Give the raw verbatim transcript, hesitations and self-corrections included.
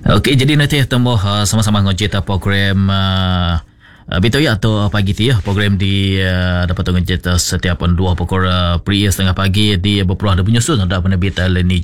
Okey, jadi nanti temu uh, sama-sama ngojeta program uh, uh, Betul ya atau pagi tu ya. Program di uh, dapat ngojeta setiap dua pukul uh, pria setengah pagi di berpeluang ada menyusun ada penerbit uh,